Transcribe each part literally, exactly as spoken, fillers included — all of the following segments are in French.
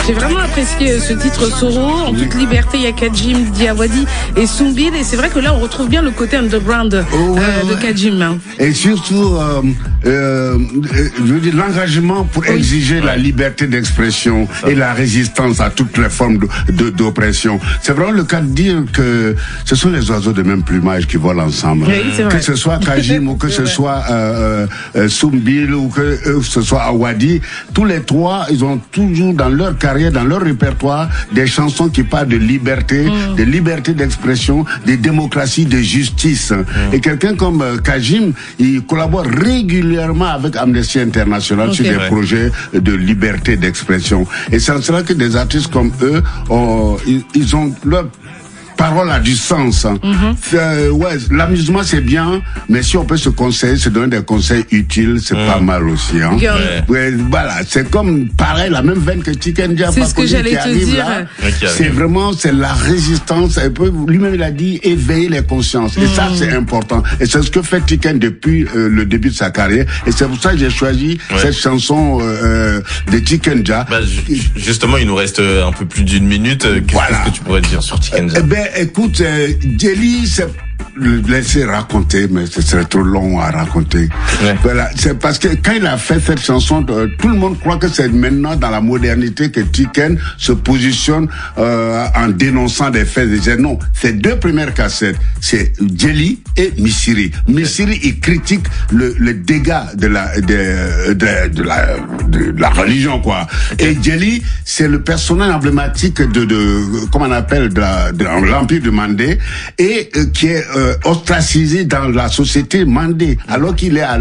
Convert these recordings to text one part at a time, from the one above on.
J'ai vraiment apprécié ce titre Soro. En toute liberté, il y a Kadjim, Diawadi et Soumbil. Et c'est vrai que là, on retrouve bien le côté underground oh, ouais, euh, de ouais. Kadjim. Hein. Et surtout, euh, euh, je veux dire, l'engagement pour oui. exiger ouais. la liberté d'expression et la résistance à toutes les formes de, de, d'oppression. C'est vraiment le cas de dire que ce sont les oiseaux de même plumage qui volent ensemble. Oui, c'est vrai. Que ce soit Kadjim ou que ce vrai. soit euh, euh, Soumbil ou que euh, ce soit Awadi, tous les trois, ils ont toujours dans leur carrière, dans leur répertoire, des chansons qui parlent de liberté, mm. de liberté d'expression, de démocratie, de justice. Mm. Et quelqu'un comme euh, Kadjim, il collabore régulièrement avec Amnesty International okay. sur des ouais. projets de liberté d'expression. Et c'est cela que des artistes comme eux, ont, ils, ils ont leur parole a du sens. Mm-hmm. Euh, ouais, l'amusement c'est bien, mais si on peut se conseiller, se donner des conseils utiles, c'est mm. pas mal aussi. Hein. Ouais. Ouais, voilà, c'est comme pareil, la même veine que Tiken Jah c'est ce que j'allais qui te arrive dire. là. C'est vraiment, c'est la résistance. Lui-même il a dit éveiller les consciences. Mm. Et ça c'est important. Et c'est ce que fait Tiken depuis euh, le début de sa carrière. Et c'est pour ça que j'ai choisi ouais. cette chanson euh, de Tiken Jah. Bah, justement, il nous reste un peu plus d'une minute. Qu'est-ce voilà. que tu pourrais dire sur Tiken Jah? Eh ben, écoute, euh, Djely, c'est le laisser raconter, mais ce serait trop long à raconter. Ouais. Voilà, c'est parce que quand il a fait cette chanson, euh, tout le monde croit que c'est maintenant dans la modernité que Tiken se positionne euh, en dénonçant des faits. Non, ces deux premières cassettes, c'est Djely et Missirah. Missirah, il critique le, le dégât de la de, de, de la de la religion, quoi. Okay. Et Djely, c'est le personnage emblématique de de comment on appelle de, la, de l'empire de Mandé et euh, qui est euh, ostracisé dans la société mandé, alors qu'il est à,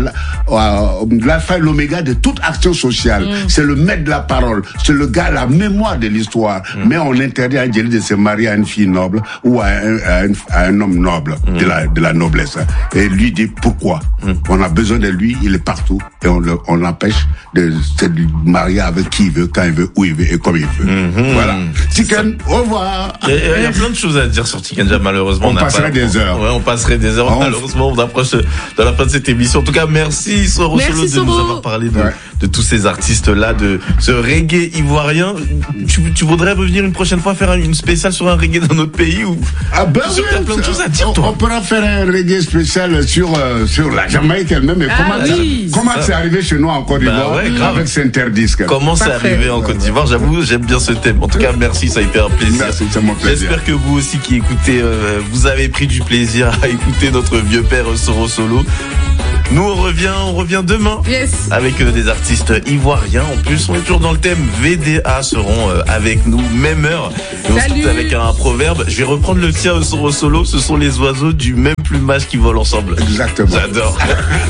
à l'alpha et l'oméga de toute action sociale. Mm. C'est le maître de la parole, c'est le gars, la mémoire de l'histoire. Mm. Mais on interdit à Djely de se marier à une fille noble ou à un, à un, à un homme noble, mm. de la, de la noblesse. Et lui dit pourquoi? Mm. On a besoin de lui, il est partout, et on le, on l'empêche de se marier avec qui il veut, quand il veut, où il veut et comme il veut. Mm-hmm. Voilà. Tiken, au revoir. Il y, a, il y a plein de choses à dire sur Tiken Jah, malheureusement. On, on passerait pas, des heures. Ouais, on passerait des heures. On malheureusement, on approche de la fin de cette émission. En tout cas, merci Soro Solo de Soro. nous avoir parlé de, ouais. de tous ces artistes-là, de ce reggae ivoirien. Tu, tu voudrais revenir une prochaine fois faire une spéciale sur un reggae dans notre pays ou ah ben oui, t'as plein de choses à dire, on, toi. On pourra faire un reggae spécial sur euh, sur la Jamaïque elle-même. Et ah, comment oui. comment c'est arrivé chez nous en Côte d'Ivoire bah ouais, avec Cinterdisc. Comment c'est arrivé en Côte d'Ivoire? J'avoue, j'aime bien ce thème. En tout cas, merci, ça a été un plaisir. Merci, c'est mon plaisir. J'espère que vous aussi qui écoutez, euh, vous avez pris du plaisir à écouter notre vieux père Soro Solo. Nous on revient, on revient demain yes. avec euh, des artistes ivoiriens. En plus, on est toujours dans le thème. V D A seront euh, avec nous, même heure. Et on se quitte avec un proverbe. Je vais reprendre le tien, Soro Solo. Ce sont les oiseaux du même plumage qui volent ensemble. Exactement. J'adore.